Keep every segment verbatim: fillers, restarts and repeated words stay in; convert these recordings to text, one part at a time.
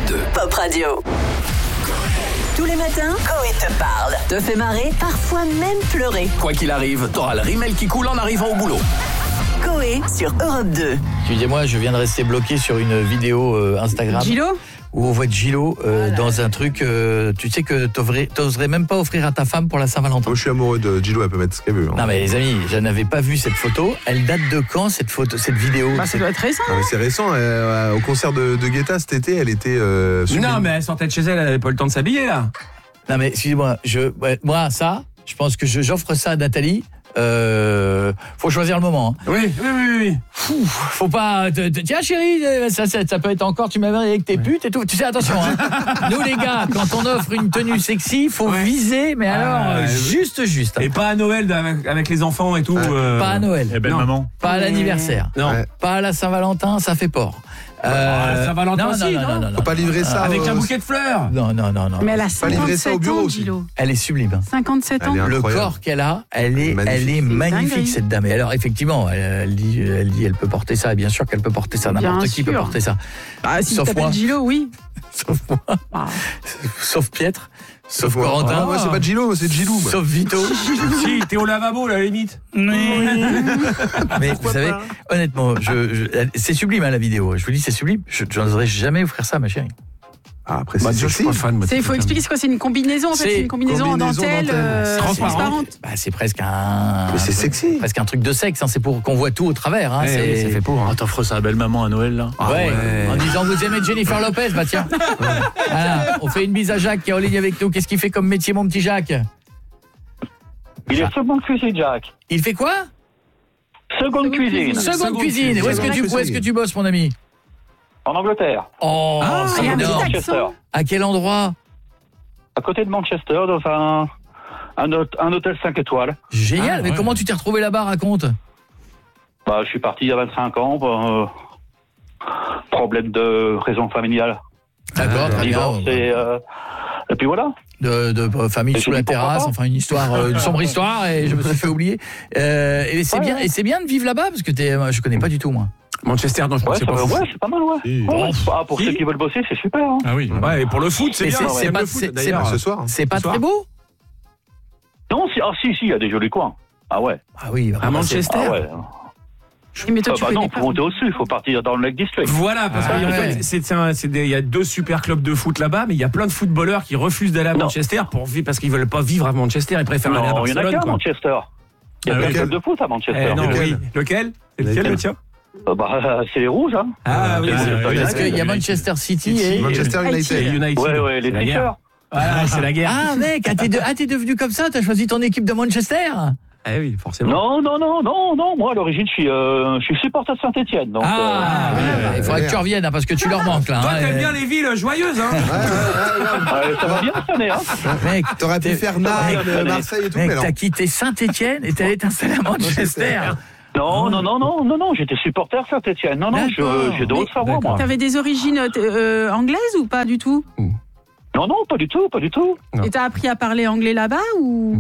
deux. Pop Radio. Tous les matins, Coé te parle. Te fait marrer, parfois même pleurer. Quoi qu'il arrive, t'auras le rimel qui coule en arrivant au boulot. Coé sur Europe deux. Excusez-moi, je viens de rester bloqué sur une vidéo euh, Instagram. Gilo Où on voit Gilo euh, ah dans un truc, euh, tu sais que t'oserais même pas offrir à ta femme pour la Saint-Valentin. Moi je suis amoureux de Gilo, elle peut mettre ce qu'elle veut. Hein. Non mais les amis, je n'avais pas vu cette photo. Elle date de quand cette photo, cette vidéo? Bah ça doit être récent. Non, mais c'est récent. Euh, au concert de, de Guetta cet été, elle était. Euh, non mais elle sortait de chez elle, elle avait pas le temps de s'habiller là. Non mais excusez-moi, je, ouais, moi ça, je pense que je, j'offre ça à Nathalie. Euh, faut choisir le moment. Hein. Oui, oui, oui, oui. Fou, faut pas. Te, te, tiens, chérie, ça, ça, ça peut être encore. Tu m'as vu avec tes putes et tout. Tu sais, attention. Hein. Nous, les gars, quand on offre une tenue sexy, faut ouais. viser, mais alors ah, ouais. juste, juste. Et pas à Noël avec, avec les enfants et tout. Ouais. Euh... Pas à Noël. Et belle maman. Pas à l'anniversaire. Non. Ouais. Pas à la Saint-Valentin, ça fait port. Euh, ça va l'entendre aussi, non, non, non, non, faut pas livrer ça avec au... un bouquet de fleurs. Non, non, non, non. Mais elle a cinquante-sept ans, Gilo. Elle est sublime. cinquante-sept ans. Le corps qu'elle a, elle est, magnifique. elle est magnifique cette dame. Et alors effectivement, elle, elle dit, elle dit, elle peut porter ça. Bien sûr qu'elle peut porter ça. N'importe bien qui sûr. peut porter ça. Ah, si tu t'appelles Gilo, oui. Sauf moi. Ah. Sauf Pietre. Sauf moi. Corentin. Ah, moi, c'est pas Gilo, c'est Gilou. Moi. Sauf Vito. Si, t'es au lavabo, là, à la limite. Oui. Mais vous savez, pas. honnêtement, je, je, c'est sublime, hein, la vidéo. Je vous dis, c'est sublime. Je n'oserais jamais offrir ça à ma chérie. Ah, après, c'est bah, je suis pas fan. Moi, il faut expliquer ce que c'est une combinaison. En fait, c'est une combinaison, combinaison en dentelle, dentelle. Euh, transparente. Bah, c'est presque un. Mais c'est sexy. Presque un truc de sexe. Hein, c'est pour qu'on voit tout au travers. Hein, ouais, c'est... c'est fait pour. Hein. Oh, t'offres ça à belle maman à Noël là. Ah, ouais. ouais. En disant vous aimez Jennifer Lopez, bah tiens. Voilà, on fait une bise à Jacques qui est en ligne avec nous. Qu'est-ce qu'il fait comme métier, mon petit Jacques? Il est seconde cuisine, Jacques. Il fait quoi? Seconde cuisine. Seconde cuisine. Où est-ce que tu, où est-ce que tu bosses, mon ami? En Angleterre. Oh, ah, c'est énorme. À quel endroit? À côté de Manchester, dans un, un, un hôtel cinq étoiles. Génial, ah, mais ouais. comment tu t'es retrouvé là-bas, raconte? Bah, je suis parti il y a vingt-cinq ans, euh, problème de raison familiale. D'accord, très bien. Et, euh, et puis voilà. De, de famille et sous la terrasse, enfin une histoire, euh, une sombre histoire, et je me suis fait oublier. Euh, et c'est ouais, bien, ouais. et c'est bien de vivre là-bas, parce que t'es, je connais pas du tout, moi. Manchester, non, je ouais, pense que c'est pas, ouais, c'est pas mal, ouais. Si. ouais ah, pour si. ceux qui veulent bosser, c'est super. Hein. Ah oui. Ouais, et pour le foot, c'est mais bien. C'est, ouais. c'est, pas, le foot, c'est, d'ailleurs, c'est ce soir. C'est pas ce très soir. beau. Non, si, ah si, si, il y a des jolis coins. Ah ouais. Ah oui. À Manchester. Ah ouais. Mais toi, ah, bah non, pour monter au-dessus, il faut partir dans le Lake District. Voilà, parce qu'il ah, ouais. c'est, y a deux super clubs de foot là-bas, mais il y a plein de footballeurs qui refusent d'aller à non. Manchester pour vivre parce qu'ils veulent pas vivre à Manchester, ils préfèrent non, aller à Barcelone. Non, il y en a qu'à quoi. Manchester. Il y a ah, plein de clubs de foot à Manchester. Eh, non, oui. Lequel C'est lequel le tien? Euh, bah, c'est les rouges, hein. Ah, ah oui, c'est vrai. Parce qu'il y a Manchester City et Manchester United. United. Ouais, ouais, les tricheurs. Voilà, c'est la guerre. Ah, mec, ah, t'es, de, ah, t'es devenu comme ça, t'as choisi ton équipe de Manchester? Eh oui, forcément. Non, non, non, non, non. Moi, à l'origine, je suis, euh, je suis supporter de Saint-Etienne. Donc, ah, euh, ouais, ouais, il faudrait ouais. que tu reviennes, hein, parce que tu leur manques, là. Toi, hein, t'aimes et... bien les villes joyeuses, hein. Ouais, ouais, ouais, ouais. Ça va bien cette année, hein. Mec, t'aurais pu faire Naples, Marseille et tout, mec, mais non. T'as quitté Saint-Etienne et t'es allé t'installer à Manchester. Non, non, non, non, non, non, j'étais supporter Saint-Etienne. Non, non, je, j'ai de Haute-Savoie, moi. T'avais des origines euh, anglaises ou pas du tout? Non, non, pas du tout, pas du tout. Non. Et t'as appris à parler anglais là-bas ou?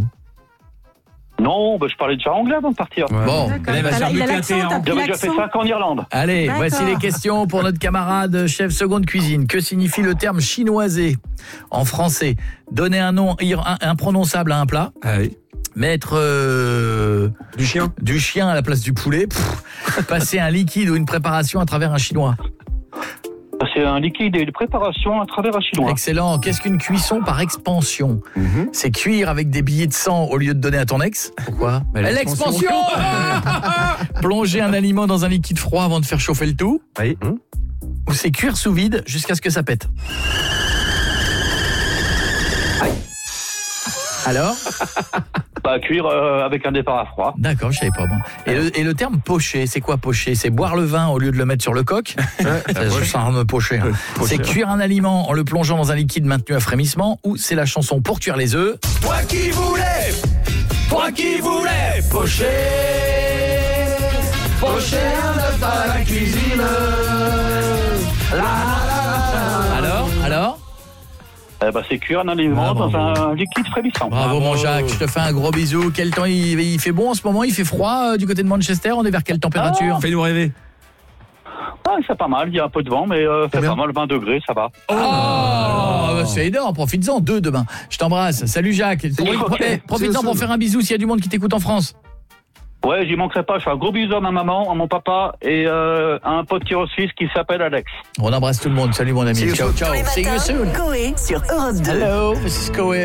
Non, bah, je parlais déjà anglais avant de partir. Ouais. Bon, elle va se faire buter. J'avais déjà fait cinq ans en Irlande. Allez, d'accord. Voici les questions pour notre camarade chef seconde cuisine. Que signifie le terme chinoisé en français? Donner un nom imprononçable à un plat. Ah oui. Mettre euh, du chien du chien à la place du poulet. Pff, passer un liquide ou une préparation à travers un chinois. C'est un liquide et une préparation à travers un chinois. Excellent. Qu'est-ce qu'une cuisson par expansion? mm-hmm. C'est cuire avec des billets de sang au lieu de donner à ton ex. Pourquoi? bah, L'expansion. Plonger un aliment dans un liquide froid avant de faire chauffer le tout. Oui. Mmh. Ou c'est cuire sous vide jusqu'à ce que ça pète. Alors? Bah, cuire euh, avec un départ à froid. D'accord, je savais pas moi. Et le, et le terme pocher, c'est quoi pocher? C'est boire le vin au lieu de le mettre sur le coq? Ça sent me pocher. Hein. C'est cuire un aliment en le plongeant dans un liquide maintenu à frémissement, ou c'est la chanson pour cuire les œufs? Toi qui voulais, toi qui voulais pocher, pocher un œuf à la cuisine. La, la, la, la. Alors, alors? Eh ben, c'est cuire un aliment dans un liquide frémissant. Bravo, Bravo mon Jacques, je te fais un gros bisou. Quel temps il, il fait bon en ce moment? Il fait froid euh, du côté de Manchester? On est vers quelle température? ah. Fais-nous rêver. Ah, Ah, c'est pas mal, il y a un peu de vent, mais euh, c'est Combien pas mal, vingt degrés, ça va. Oh, bah, c'est énorme, profites-en, deux demain. Je t'embrasse. Salut Jacques. Ok. Eh, profites-en pour faire un bisou s'il y a du monde qui t'écoute en France. Ouais, j'y manquerai pas. Je fais un gros bisou à ma maman, à mon papa et euh, à un pote qui est au Suisse qui s'appelle Alex. On embrasse tout le monde. Salut mon ami. See you Ciao, soon. ciao. Tous les See you matins, soon. Coé sur Europe deux. Hello, this is Coé.